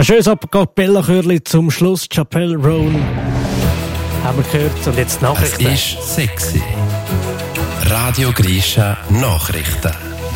Ein schönes Capella-Chörli zum Schluss. Chapelle Roan haben wir gehört. Und jetzt Nachrichten. Es ist sexy. Radio Grisha Nachrichten.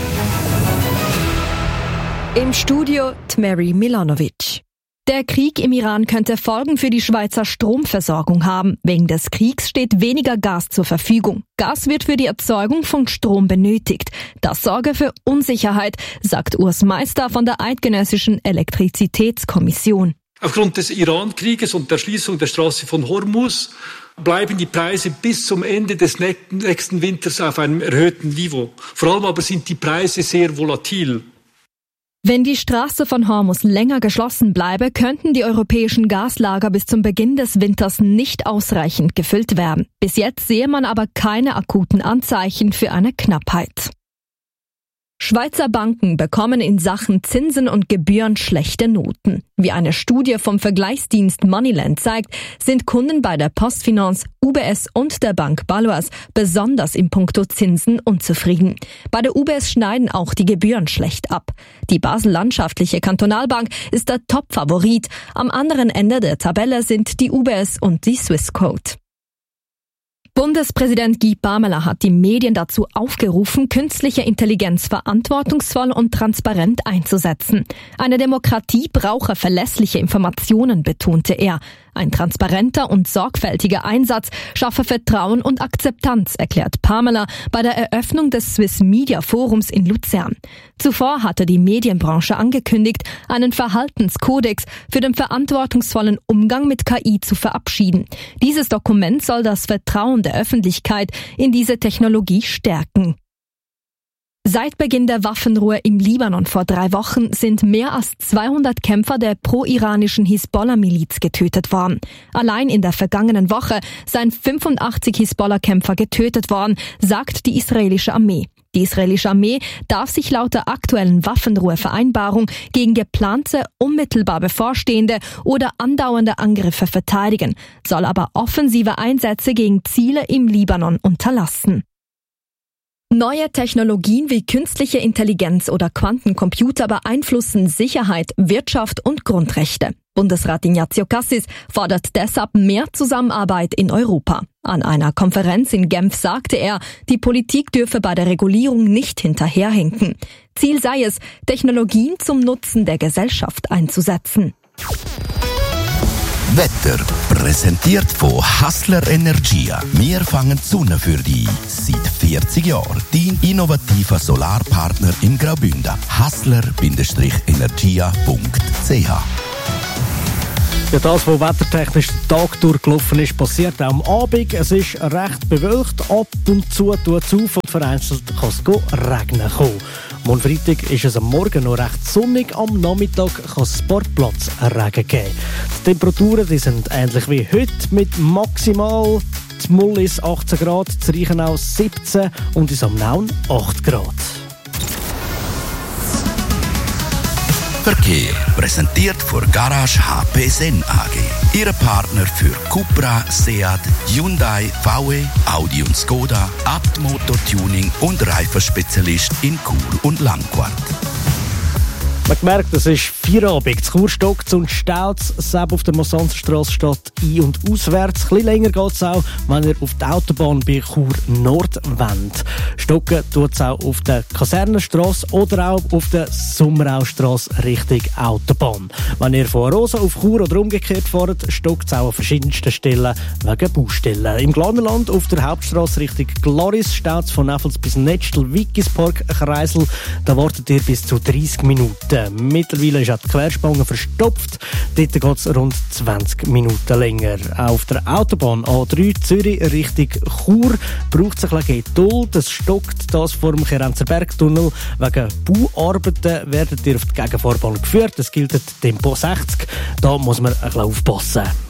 Im Studio Mary Milanovic. Der Krieg im Iran könnte Folgen für die Schweizer Stromversorgung haben. Wegen des Kriegs steht weniger Gas zur Verfügung. Gas wird für die Erzeugung von Strom benötigt. Das sorge für Unsicherheit, sagt Urs Meister von der Eidgenössischen Elektrizitätskommission. Aufgrund des Iran-Krieges und der Schließung der Straße von Hormuz bleiben die Preise bis zum Ende des nächsten Winters auf einem erhöhten Niveau. Vor allem aber sind die Preise sehr volatil. Wenn die Straße von Hormuz länger geschlossen bleibe, könnten die europäischen Gaslager bis zum Beginn des Winters nicht ausreichend gefüllt werden. Bis jetzt sehe man aber keine akuten Anzeichen für eine Knappheit. Schweizer Banken bekommen in Sachen Zinsen und Gebühren schlechte Noten. Wie eine Studie vom Vergleichsdienst Moneyland zeigt, sind Kunden bei der Postfinance, UBS und der Bank Baloise besonders in puncto Zinsen unzufrieden. Bei der UBS schneiden auch die Gebühren schlecht ab. Die Basel-Landschaftliche Kantonalbank ist der Top-Favorit. Am anderen Ende der Tabelle sind die UBS und die Swissquote. Bundespräsident Guy Parmelin hat die Medien dazu aufgerufen, künstliche Intelligenz verantwortungsvoll und transparent einzusetzen. Eine Demokratie brauche verlässliche Informationen, betonte er. Ein transparenter und sorgfältiger Einsatz schaffe Vertrauen und Akzeptanz, erklärt Parmelin bei der Eröffnung des Swiss Media Forums in Luzern. Zuvor hatte die Medienbranche angekündigt, einen Verhaltenskodex für den verantwortungsvollen Umgang mit KI zu verabschieden. Dieses Dokument soll das Vertrauen der Öffentlichkeit in diese Technologie stärken. Seit Beginn der Waffenruhe im Libanon vor 3 Wochen sind mehr als 200 Kämpfer der pro-iranischen Hisbollah-Miliz getötet worden. Allein in der vergangenen Woche seien 85 Hisbollah-Kämpfer getötet worden, sagt die israelische Armee. Die israelische Armee darf sich laut der aktuellen Waffenruhevereinbarung gegen geplante, unmittelbar bevorstehende oder andauernde Angriffe verteidigen, soll aber offensive Einsätze gegen Ziele im Libanon unterlassen. Neue Technologien wie künstliche Intelligenz oder Quantencomputer beeinflussen Sicherheit, Wirtschaft und Grundrechte. Bundesrat Ignazio Cassis fordert deshalb mehr Zusammenarbeit in Europa. An einer Konferenz in Genf sagte er, die Politik dürfe bei der Regulierung nicht hinterherhinken. Ziel sei es, Technologien zum Nutzen der Gesellschaft einzusetzen. Wetter präsentiert von Hassler Energia. Wir fangen die Sonne für dich. Seit 40 Jahren dein innovativer Solarpartner in Graubünden. Hassler-energia.ch. Ja, das, was wettertechnisch den Tag durchgelaufen ist, passiert auch am Abend. Es ist recht bewölkt, ab und zu tut es auf und vereinzelt kann es regnen kommen. Am Freitag ist es am Morgen noch recht sonnig, am Nachmittag kann es Sportplatz Regen geben. Die Temperaturen die sind ähnlich wie heute mit maximal in Mullis 18 Grad, in Reichenau 17 und in Samnaun 8 Grad. Verkehr präsentiert von Garage HP Sen AG. Ihre Partner für Cupra, Seat, Hyundai, VW, Audi und Skoda, Abt Motor-Tuning und Reifenspezialist in Chur und Langquart. Man merkt, es ist Feierabend. Das Chur stockt und staut es auf der Mosanzerstrasse statt ein- und auswärts. Ein bisschen länger geht es auch, wenn ihr auf die Autobahn bei Chur Nord wollt. Stocken tut es auch auf der Kasernenstrasse oder auch auf der Sommeraustrasse Richtung Autobahn. Wenn ihr von Arosa auf Chur oder umgekehrt fahrt, stockt es auch an verschiedensten Stellen wegen Baustellen. Im Glanerland auf der Hauptstrasse Richtung Glaris staut es von Neffels bis Netschl, Wickispark, Kreisel. Da wartet ihr bis zu 30 Minuten. Mittlerweile ist auch die Querspange verstopft. Dort geht es rund 20 Minuten länger. Auch auf der Autobahn A3 Zürich Richtung Chur braucht es ein bisschen Geduld. Es stockt das vor dem Kerenzer Bergtunnel. Wegen Bauarbeiten werdet ihr auf die Gegenfahrbahn geführt. Es gilt Tempo 60. Da muss man ein bisschen aufpassen.